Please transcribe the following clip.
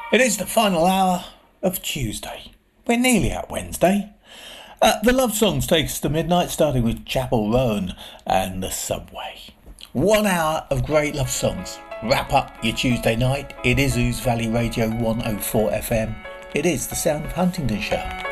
It is the final hour of Tuesday. We're nearly at Wednesday. The love songs take us to midnight, starting with Chapel Roan and The Subway. 1 hour of great love songs. Wrap up your Tuesday night. It is Ouse Valley Radio 104 FM. It is the Sound of Huntingdonshire.